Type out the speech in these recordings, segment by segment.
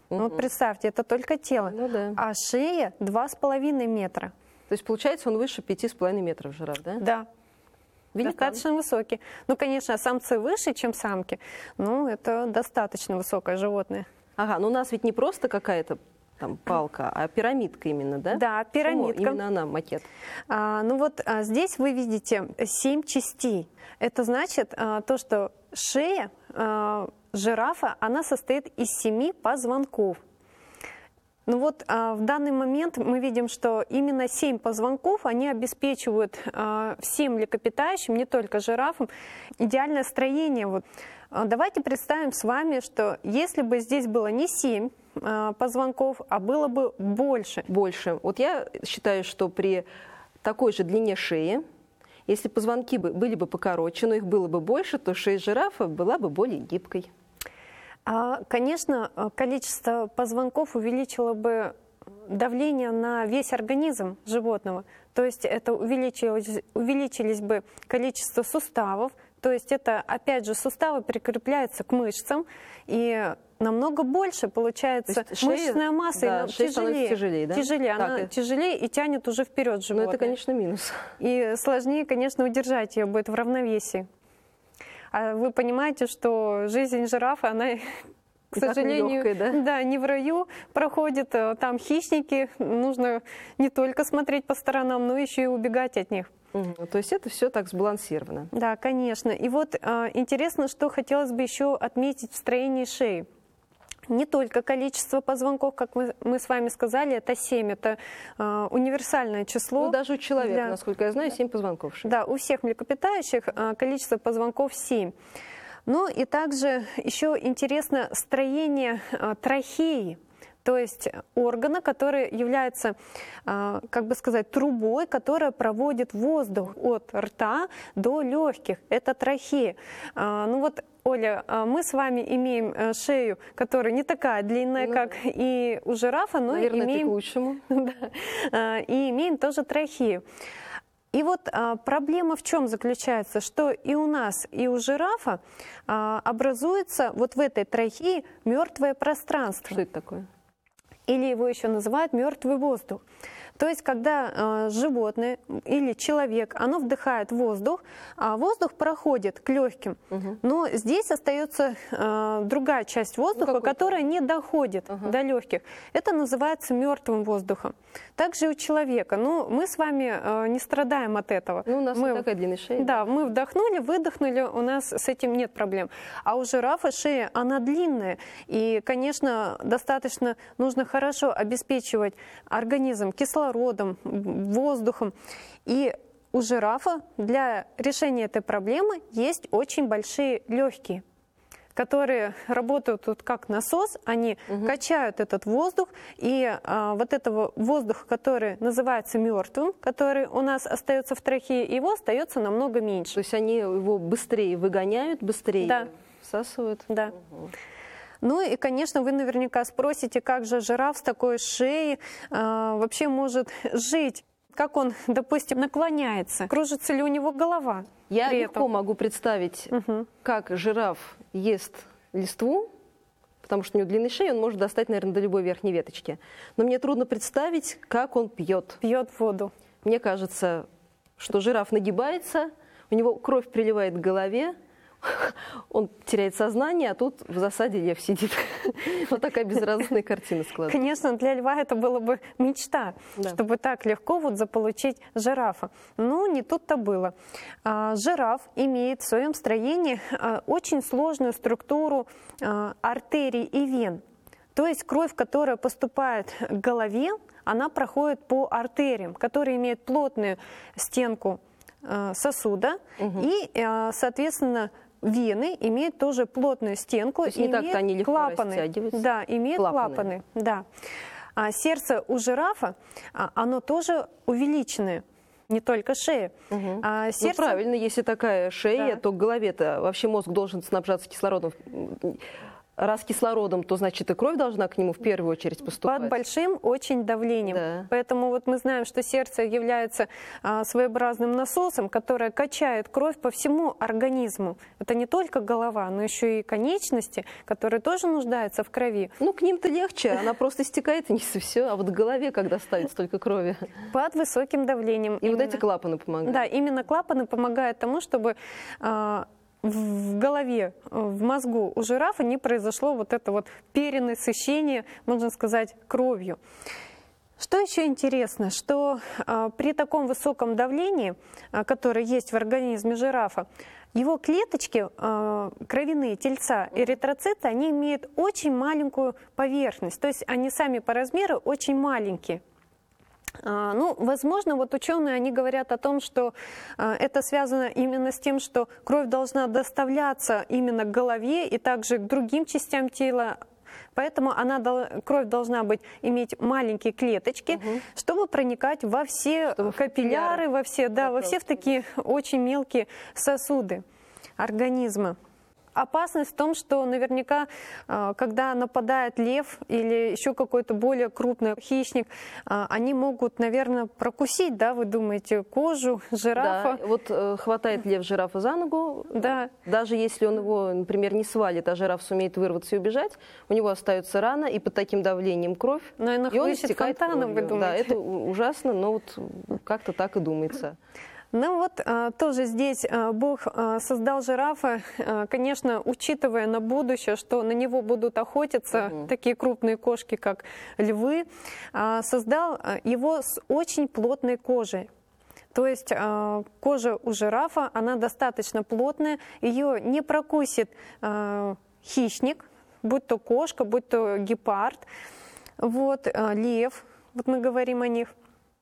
Ну, вот представьте, это только тело. Ну, да. А шея 2,5 метра. То есть, получается, он выше 5,5 метров жираф, да? Да. Великан. Достаточно высокий. Ну, конечно, самцы выше, чем самки. Ну, это достаточно высокое животное. Ага, но у нас ведь не просто какая-то там палка, а пирамидка именно, да? Да, пирамидка. Почему именно она макет? Ну вот здесь вы видите 7 частей. Это значит то, что шея жирафа, она состоит из 7 позвонков. Ну вот в данный момент мы видим, что именно 7 позвонков, они обеспечивают всем млекопитающим, не только жирафам, идеальное строение. Вот. Давайте представим с вами, что если бы здесь было не 7 позвонков, а было бы больше. Больше. Вот я считаю, что при такой же длине шеи, если позвонки были бы покороче, но их было бы больше, то шея жирафа была бы более гибкой. Конечно, количество позвонков увеличило бы давление на весь организм животного. То есть это увеличились бы количество суставов. То есть это, опять же, суставы прикрепляются к мышцам, и намного больше получается мышечная масса, да, и тяжелее, да? Тяжелее, она тяжелее и тянет уже вперед животное. Но это, конечно, минус. И сложнее, конечно, удержать ее будет в равновесии. А вы понимаете, что жизнь жирафа, она, к сожалению, нелегкая, да? Не в раю проходит. Там хищники, нужно не только смотреть по сторонам, но еще и убегать от них. То есть это все так сбалансировано. Да, конечно. И вот интересно, что хотелось бы еще отметить в строении шеи. Не только количество позвонков, как мы с вами сказали, это 7, это универсальное число. Ну, даже у человека, насколько я знаю, 7 позвонков. Да, у всех млекопитающих количество позвонков 7. Ну и также еще интересно строение трахеи, то есть органа, который является, как бы сказать, трубой, которая проводит воздух от рта до легких. Это трахея. Ну вот, Оля, мы с вами имеем шею, которая не такая длинная, как и у жирафа, но наверное, имеем, это к лучшему. И имеем тоже трахею. И вот проблема в чем заключается, что и у нас, и у жирафа образуется вот в этой трахее мертвое пространство. Что это такое? Или его еще называют мертвый воздух. То есть, когда животное или человек, оно вдыхает воздух, а воздух проходит к легким, но здесь остается другая часть воздуха, которая не доходит до легких. Это называется мертвым воздухом. Также и у человека. Ну, мы с вами не страдаем от этого. Ну, у нас не такая длинная шея. Да, мы вдохнули, выдохнули, у нас с этим нет проблем. А у жирафа шея, она длинная. И, конечно, достаточно нужно хорошо обеспечивать организм кислородом, воздухом. И у жирафа для решения этой проблемы есть очень большие легкие, которые работают тут как насос, они качают этот воздух, и вот этого воздуха, который называется мертвым, который у нас остается в трахее, его остается намного меньше. То есть они его быстрее выгоняют, быстрее всасывают? Да. Ну и, конечно, вы наверняка спросите, как же жираф с такой шеей вообще может жить? Как он, допустим, наклоняется? Кружится ли у него голова? Я легко могу представить, как жираф ест листву, потому что у него длинная шея, он может достать, наверное, до любой верхней веточки. Но мне трудно представить, как он пьет. Пьет воду. Мне кажется, что жираф нагибается, у него кровь приливает к голове, он теряет сознание, а тут в засаде лев сидит. Вот такая безрадостная картина складывается. Конечно, для льва это была бы мечта, чтобы так легко вот заполучить жирафа. Но не тут-то было. Жираф имеет в своем строении очень сложную структуру артерий и вен. То есть кровь, которая поступает к голове, она проходит по артериям, которые имеют плотную стенку сосуда и, соответственно, вены имеют тоже плотную стенку. То есть не так-то они легко растягиваются? Да, имеют клапаны. Да. А сердце у жирафа, оно тоже увеличенное, не только шея. А сердце... Ну, правильно, если такая шея, то к голове-то вообще мозг должен снабжаться кислородом раз кислородом, то значит и кровь должна к нему в первую очередь поступать. Под большим очень давлением. Да. Поэтому вот мы знаем, что сердце является своеобразным насосом, который качает кровь по всему организму. Это не только голова, но еще и конечности, которые тоже нуждаются в крови. Ну, к ним-то легче, она просто стекает вниз и все. А вот в голове, когда ставить столько крови. Под высоким давлением. И именно вот эти клапаны помогают. Да, именно клапаны помогают тому, чтобы в голове, в мозгу у жирафа не произошло вот это вот перенасыщение, можно сказать, кровью. Что еще интересно, что при таком высоком давлении, которое есть в организме жирафа, его клеточки, кровяные тельца, эритроциты, они имеют очень маленькую поверхность, то есть они сами по размеру очень маленькие. Ну, возможно, вот ученые, они говорят о том, что это связано именно с тем, что кровь должна доставляться именно к голове и также к другим частям тела. Поэтому кровь должна иметь маленькие клеточки, чтобы проникать во все капилляры, во все в такие очень мелкие сосуды организма. Опасность в том, что наверняка, когда нападает лев или еще какой-то более крупный хищник, они могут, наверное, прокусить, да, вы думаете, кожу жирафа. Да, вот хватает лев жирафа за ногу, да. Даже если он его, например, не свалит, а жираф сумеет вырваться и убежать, у него остается рана, и под таким давлением кровь, наверное, и он истекает фонтаном, вы думаете? Да, это ужасно, но вот как-то так и думается. Ну вот тоже здесь Бог создал жирафа, конечно, учитывая на будущее, что на него будут охотиться такие крупные кошки, как львы, создал его с очень плотной кожей. То есть кожа у жирафа, она достаточно плотная, ее не прокусит хищник, будь то кошка, будь то гепард, вот, лев, вот мы говорим о них.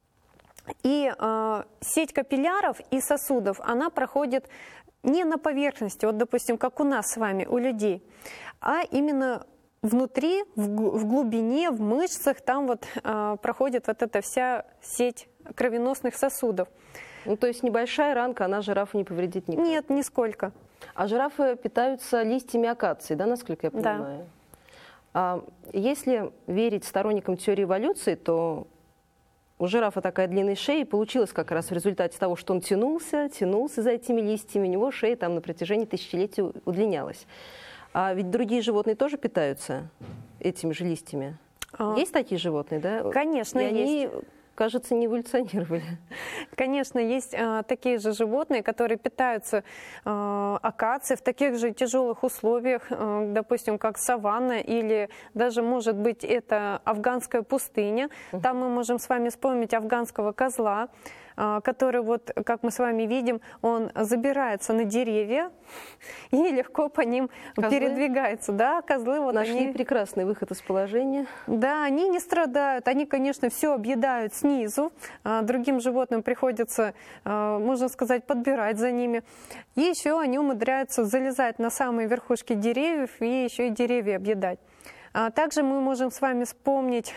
И сеть капилляров и сосудов, она проходит не на поверхности, вот, допустим, как у нас с вами, у людей, а именно внутри, в глубине, в мышцах, там вот проходит вот эта вся сеть кровеносных сосудов. Ну, то есть небольшая ранка, она жирафу не повредит никак? Нет, нисколько. А жирафы питаются листьями акации, да, насколько я понимаю? Да. А если верить сторонникам теории эволюции, то у жирафа такая длинная шея, и получилось как раз в результате того, что он тянулся за этими листьями, у него шея там на протяжении тысячелетий удлинялась. А ведь другие животные тоже питаются этими же листьями. Есть такие животные, да? Конечно, и они, есть. Кажется, не эволюционировали. Конечно, есть такие же животные, которые питаются акацией в таких же тяжелых условиях, допустим, как саванна или даже, может быть, это афганская пустыня. Там мы можем с вами вспомнить афганского козла, который, вот, как мы с вами видим, он забирается на деревья и легко по ним передвигается. Да, козлы вот нашли прекрасный выход из положения. Да, они не страдают, они, конечно, все объедают снизу, другим животным приходится, можно сказать, подбирать за ними. И еще они умудряются залезать на самые верхушки деревьев и еще и деревья объедать. Также мы можем с вами вспомнить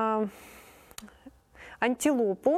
антилопу.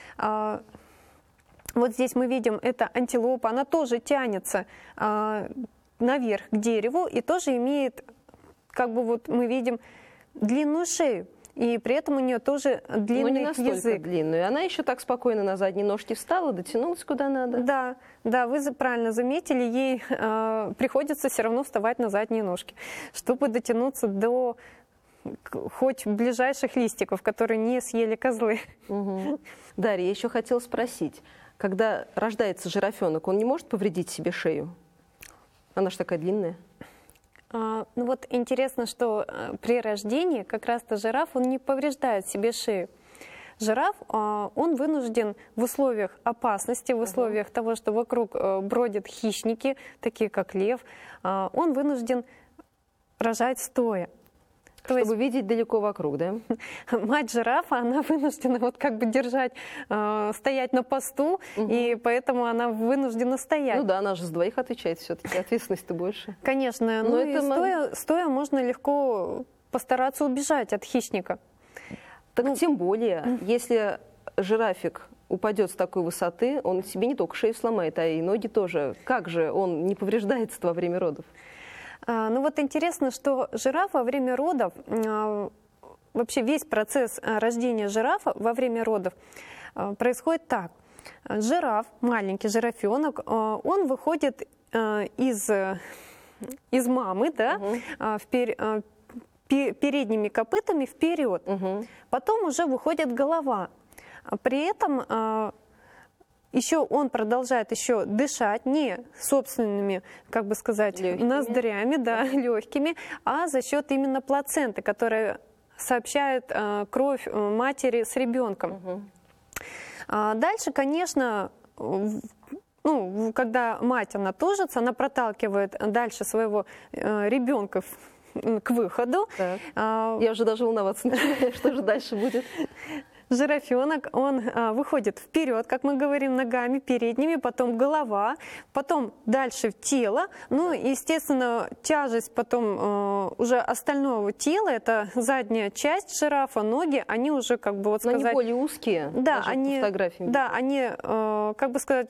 Вот здесь мы видим, это антилопа, она тоже тянется наверх к дереву и тоже имеет, как бы вот мы видим, длинную шею. И при этом у нее тоже длинный язык. Но не настолько длинную. Она еще так спокойно на задние ножки встала, дотянулась куда надо. Да, да, вы правильно заметили, ей приходится все равно вставать на задние ножки, чтобы дотянуться до хоть ближайших листиков, которые не съели козлы. Угу. Дарья, я еще хотела спросить, когда рождается жирафенок, он не может повредить себе шею? Она же такая длинная. Ну вот интересно, что при рождении как раз-то жираф, он не повреждает себе шею. Жираф, он вынужден в условиях опасности, в условиях того, что вокруг бродят хищники, такие как лев, он вынужден рожать стоя. Чтобы видеть далеко вокруг, да? Мать жирафа, она вынуждена вот как бы держать, стоять на посту, и поэтому она вынуждена стоять. Ну да, она же с двоих отвечает все-таки, ответственность-то больше. Конечно, но это стоя можно легко постараться убежать от хищника. Так тем более, если жирафик упадет с такой высоты, он себе не только шею сломает, а и ноги тоже. Как же он не повреждается во время родов? Ну вот интересно, что жираф во время родов, вообще весь процесс рождения жирафа во время родов происходит так. Жираф, маленький жирафенок, он выходит из мамы, да, передними копытами вперед. Потом уже выходит голова. При этом еще он продолжает еще дышать не собственными, как бы сказать, ноздрями, да, легкими, а за счет именно плаценты, которая сообщает кровь матери с ребенком. Дальше, конечно, ну, когда мать, она тужится, она проталкивает дальше своего ребенка к выходу. Я уже даже волноваться начинаю, что же дальше будет. Жирафенок, он выходит вперед, как мы говорим, ногами передними, потом голова, потом дальше тело. Ну, естественно, тяжесть потом уже остального тела, это задняя часть жирафа, ноги, они уже, как бы, вот сказать... Но они более узкие, да, даже они, по фотографиям. Да, они, как бы сказать...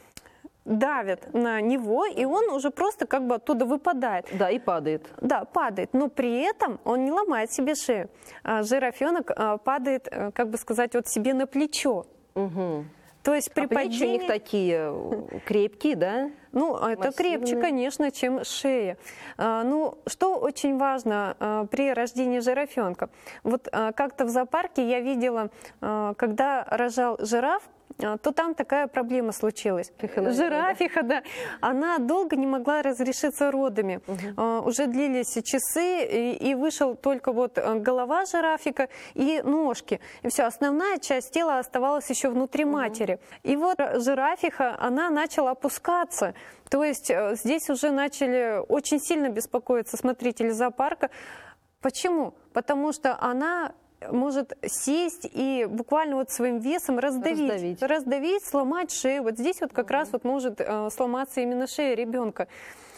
давят на него, и он уже просто как бы оттуда выпадает. Да, и падает. Да, падает, но при этом он не ломает себе шею. Жирафенок падает, как бы сказать, вот себе на плечо. То есть при падении... плечи у них такие крепкие, да? Ну, это крепче, конечно, чем шея. Ну, что очень важно при рождении жирафенка. Вот как-то в зоопарке я видела, когда рожал жираф, то там такая проблема случилась. Жирафиха, да, она долго не могла разрешиться родами. Уже длились часы, и вышел только вот голова жирафика и ножки. И все, основная часть тела оставалась еще внутри матери. И вот жирафиха, она начала опускаться. То есть здесь уже начали очень сильно беспокоиться смотрители зоопарка. Почему? Потому что она может сесть и буквально вот своим весом раздавить, сломать шею. Вот здесь вот как раз вот может сломаться именно шея ребенка.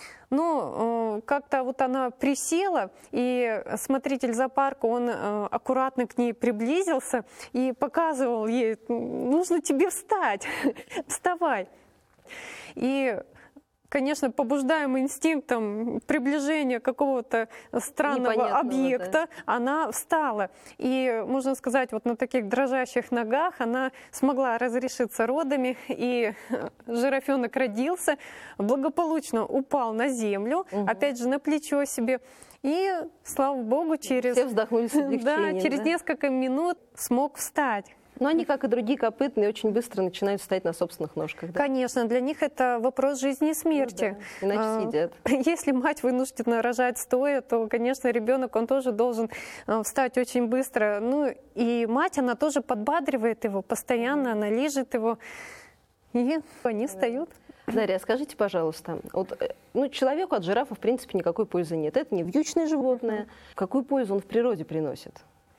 Но как-то вот она присела, и смотритель зоопарка, он аккуратно к ней приблизился и показывал ей: нужно тебе встать, вставай. И, конечно, побуждаемый инстинктом приближения какого-то странного объекта, да, она встала. И, можно сказать, вот на таких дрожащих ногах она смогла разрешиться родами, и жирафенок родился, благополучно упал на землю, опять же на плечо себе. И, слава богу, через несколько минут смог встать. Но они, как и другие копытные, очень быстро начинают встать на собственных ножках. Да? Конечно, для них это вопрос жизни и смерти. Ну, да. Иначе съедят. Если мать вынуждена рожать стоя, то, конечно, ребенок, он тоже должен встать очень быстро. Ну, и мать, она тоже подбадривает его постоянно, она лижет его, и они встают. Дарья, скажите, пожалуйста, вот, человеку от жирафа, в принципе, никакой пользы нет. Это не вьючное животное. Какую пользу он в природе приносит?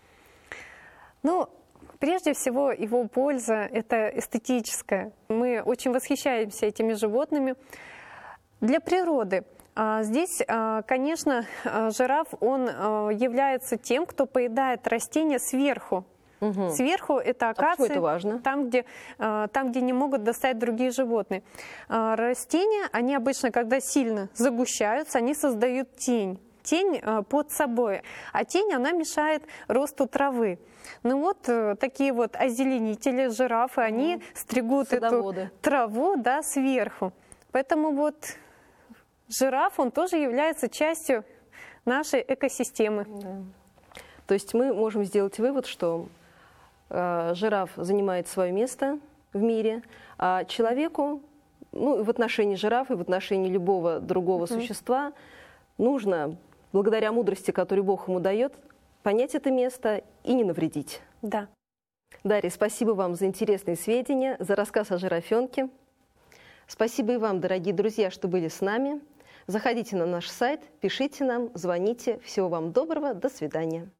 Ну, прежде всего, его польза – это эстетическая. Мы очень восхищаемся этими животными. Для природы здесь, конечно, жираф, он является тем, кто поедает растения сверху. Сверху это акации, это важно? Там, где не могут достать другие животные. Растения, они обычно, когда сильно загущаются, они создают тень под собой, а тень, она мешает росту травы. Ну вот такие вот озеленители, жирафы, они стригут эту траву, да, сверху. Поэтому вот жираф, он тоже является частью нашей экосистемы. Да. То есть мы можем сделать вывод, что жираф занимает свое место в мире, а человеку, ну, в отношении жирафа и в отношении любого другого существа нужно, благодаря мудрости, которую Бог ему дает, понять это место и не навредить. Да. Дарья, спасибо вам за интересные сведения, за рассказ о жирафенке. Спасибо и вам, дорогие друзья, что были с нами. Заходите на наш сайт, пишите нам, звоните. Всего вам доброго, до свидания.